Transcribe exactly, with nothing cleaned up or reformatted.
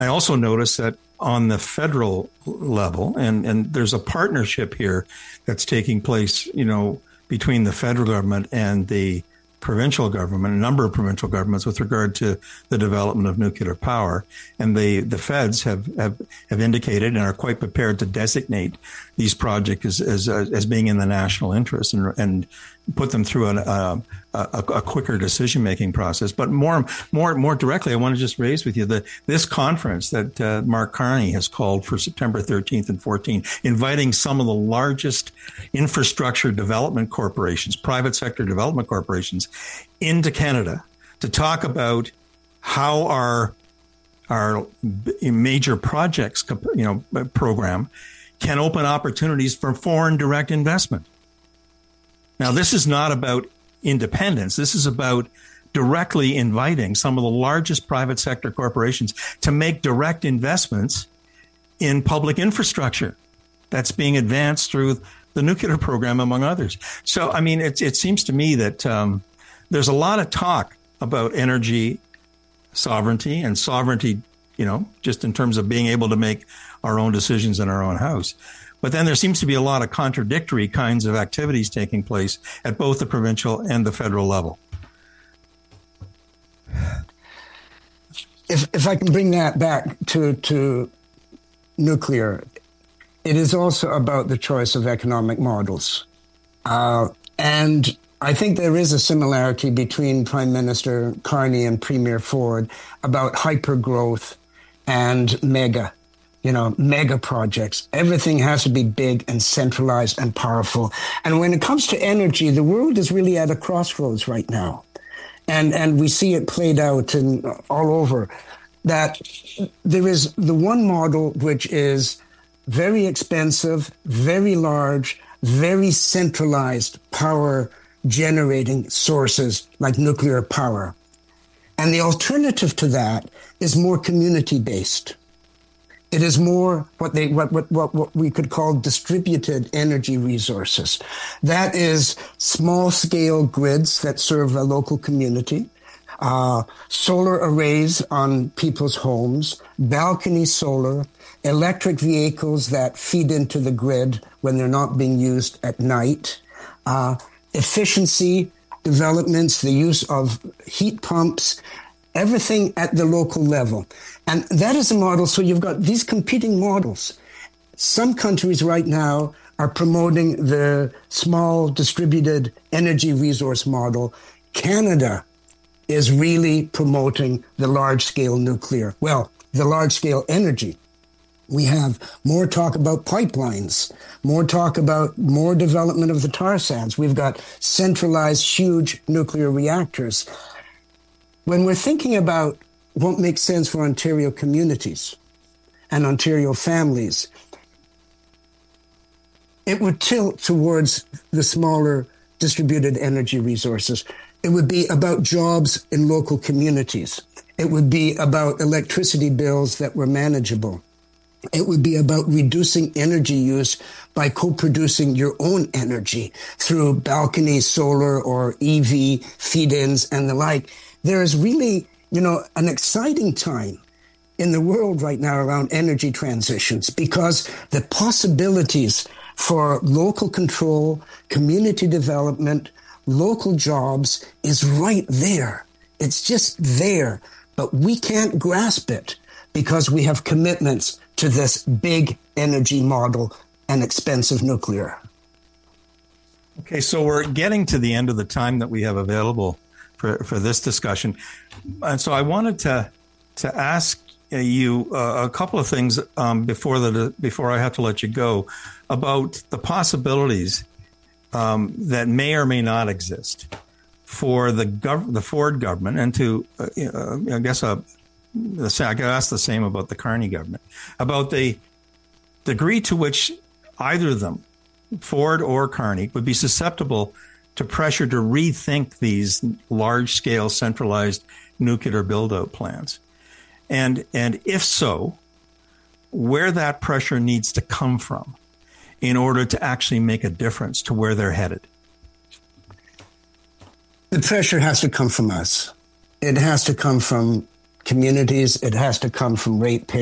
I also noticed that on the federal level, and, and there's a partnership here that's taking place, you know, between the federal government and the provincial government, a number of provincial governments with regard to the development of nuclear power. And the, the feds have, have, have indicated and are quite prepared to designate these projects as, as, as being in the national interest and, and put them through an, a, a, a quicker decision-making process. But more, more, more directly, I want to just raise with you that this conference that uh, Mark Carney has called for September thirteenth and fourteenth, inviting some of the largest infrastructure development corporations, private sector development corporations into Canada to talk about how our, our major projects, you know, program can open opportunities for foreign direct investment. Now, this is not about independence. This is about directly inviting some of the largest private sector corporations to make direct investments in public infrastructure that's being advanced through the nuclear program, among others. So, I mean, it, it seems to me that um, there's a lot of talk about energy sovereignty and sovereignty, you know, just in terms of being able to make our own decisions in our own house. But then there seems to be a lot of contradictory kinds of activities taking place at both the provincial and the federal level. If if I can bring that back to, to nuclear, it is also about the choice of economic models. Uh, and I think there is a similarity between Prime Minister Carney and Premier Ford about hypergrowth and mega. You know, mega projects. Everything has to be big and centralized and powerful. And when it comes to energy, the world is really at a crossroads right now. And and we see it played out in all over, that there is the one model which is very expensive, very large, very centralized power generating sources like nuclear power. And the alternative to that is more community-based. It is more what they what, what what what we could call distributed energy resources. That is small scale grids that serve a local community, uh, solar arrays on people's homes, balcony solar, electric vehicles that feed into the grid when they're not being used at night, uh, efficiency developments, the use of heat pumps, everything at the local level. And that is a model. So you've got these competing models. Some countries right now are promoting the small distributed energy resource model. Canada is really promoting the large scale nuclear. Well, the large scale energy. We have more talk about pipelines, more talk about more development of the tar sands. We've got centralized huge nuclear reactors. When we're thinking about what makes sense for Ontario communities and Ontario families, it would tilt towards the smaller distributed energy resources. It would be about jobs in local communities. It would be about electricity bills that were manageable. It would be about reducing energy use by co-producing your own energy through balcony solar or E V feed-ins and the like. There is really, you know, an exciting time in the world right now around energy transitions because the possibilities for local control, community development, local jobs is right there. It's just there, but we can't grasp it because we have commitments to this big energy model and expensive nuclear. Okay, so we're getting to the end of the time that we have available for, for this discussion. And so I wanted to to ask you uh, a couple of things um, before the before I have to let you go about the possibilities um, that may or may not exist for the gov- the Ford government and to uh, uh, I guess uh, I could ask the same about the Carney government about the degree to which either of them, Ford or Carney, would be susceptible to pressure to rethink these large-scale centralized nuclear build-out plans. And and if so, where that pressure needs to come from in order to actually make a difference to where they're headed. The pressure has to come from us. It has to come from communities. It has to come from ratepayers.